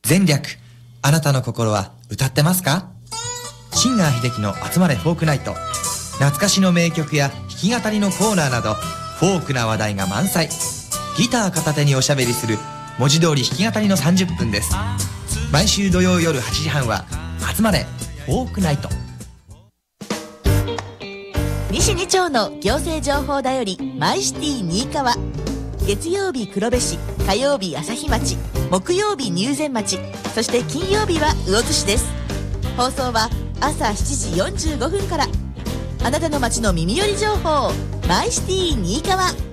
前略、あなたの心は歌ってますか？シンガー秀樹の集まれフォークナイト。懐かしの名曲や弾き語りのコーナーなど、フォークな話題が満載。ギター片手におしゃべりする文字通り弾き語りの30分です。毎週土曜夜8時半は集まれフォークナイト。 西2丁の行政情報だよりマイシティ新川。月曜日黒部市、火曜日朝日町、木曜日入善町、そして金曜日は魚津市です。放送は朝7時45分から。あなたの街の耳寄り情報、マイシティ新川。